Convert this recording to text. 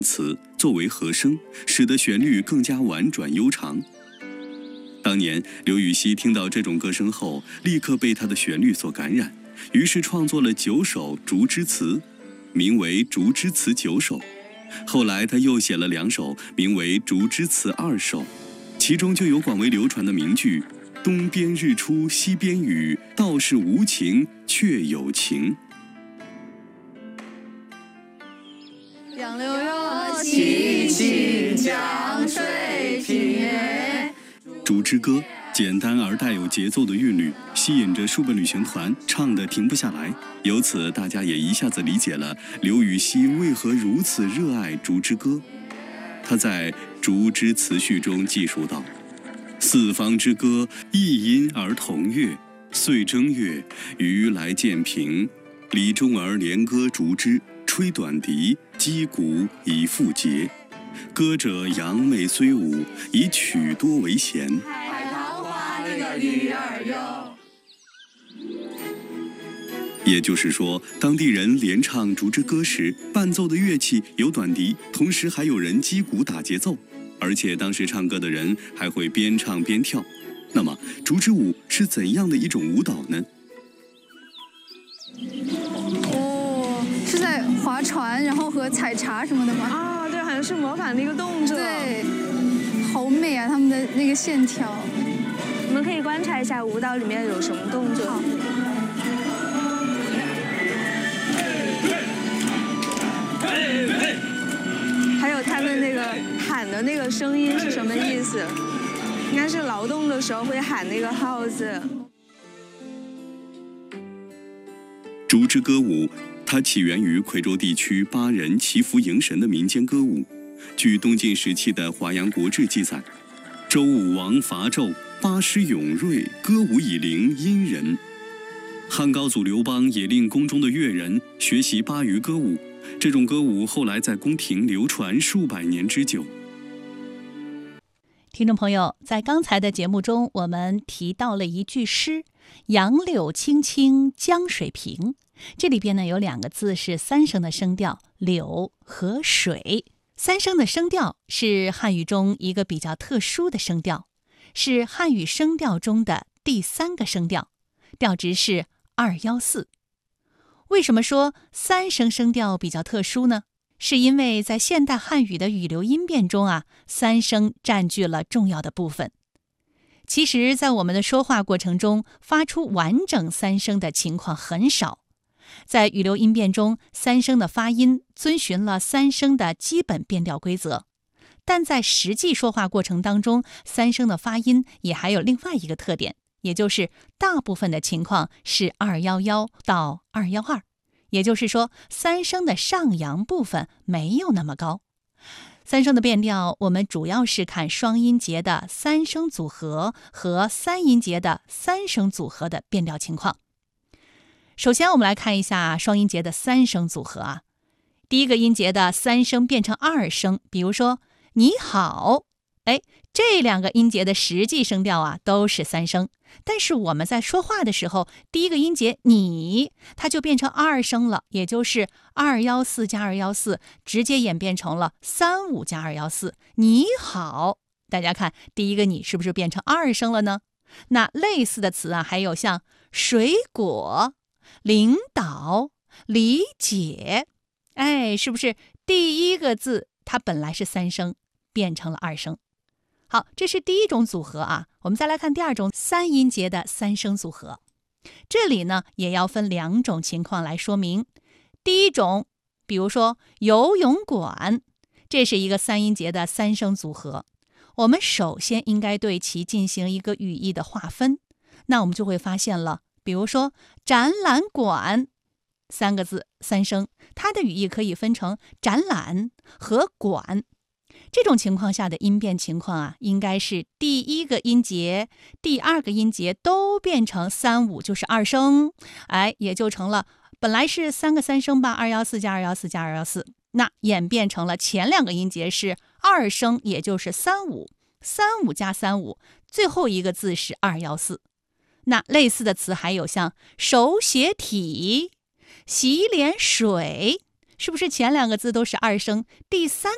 词作为和声，使得旋律更加婉转悠长。当年刘禹锡听到这种歌声后，立刻被它的旋律所感染，于是创作了9首竹枝词，名为《竹枝词9首》。后来他又写了2首，名为《竹枝词2首》，其中就有广为流传的名句：东边日出西边雨，道是无晴却有情。 杨柳哟，萋萋江水平。 竹枝歌简单而带有节奏的韵律，吸引着数个旅行团唱得停不下来。由此，大家也一下子理解了刘禹锡为何如此热爱竹枝歌。他在《竹枝词序》中记述道：四方之歌，异音而同乐，岁正月，余来渐平。李中儿连歌竹枝，吹短笛，击鼓以复节。歌者扬媚虽舞，以曲多为弦。 海棠花那个女儿哟。 也就是说，当地人连唱竹枝歌时，伴奏的乐器有短笛，同时还有人击鼓打节奏，而且当时唱歌的人还会边唱边跳。那么，竹枝舞是怎样的一种舞蹈呢？ 是在划船，然后和采茶什么的吗？ 啊，对，好像是模仿那个动作。 对，好美啊，他们的那个线条。 我们可以观察一下舞蹈里面有什么动作。还有他的那个喊的那个声音是什么意思？应该是劳动的时候会喊那个号字。 竹枝歌舞，它起源于夔州地区巴人祈福迎神的民间歌舞。据东晋时期的《华阳国志》记载，周武王伐纣，巴师勇锐，歌舞以灵殷人。汉高祖刘邦也令宫中的乐人学习巴渝歌舞，这种歌舞后来在宫廷流传数百年之久。 听众朋友，在刚才的节目中，我们提到了一句诗：杨柳青青江水平。这里边呢有2个字是3声的声调，柳和水。3声的声调是汉语中一个比较特殊的声调，是汉语声调中的第3个声调，调值是214。为什么说3声声调比较特殊呢？是因为在现代汉语的语流音变中3声占据了重要的部分。其实在我们的说话过程中，发出完整3声的情况很少。在语流音变中，3声的发音遵循了3声的基本变调规则，但在实际说话过程当中，3声的发音也还有另外一个特点，也就是大部分的情况是211到212，也就是说3声的上扬部分没有那么高。3声的变调，我们主要是看双音节的3声组合和3音节的3声组合的变调情况。首先我们来看一下双音节的3声组合第一个音节的3声变成2声，比如说你好，这2个音节的实际声调都是3声，但是我们在说话的时候，第一个音节你它就变成2声了，也就是214加214直接演变成了35加214。你好，大家看第一个你是不是变成2声了呢？那类似的词还有像水果、领导、理解，是不是第一个字它本来是3声变成了2声？好，这是第一种组合我们再来看第二种3音节的3声组合。这里呢也要分2种情况来说明。第一种，比如说游泳馆，这是一个3音节的3声组合。我们首先应该对其进行一个语义的划分，那我们就会发现了，比如说展览馆3个字3声，它的语义可以分成展览和馆。这种情况下的音变情况应该是第一个音节、第二个音节都变成35，就是2声，也就成了本来是3个3声吧，214加214加214，那演变成了前2个音节是2声，也就是35加35，最后一个字是214。那类似的词还有像手写体、洗脸水，是不是前2个字都是2声，第3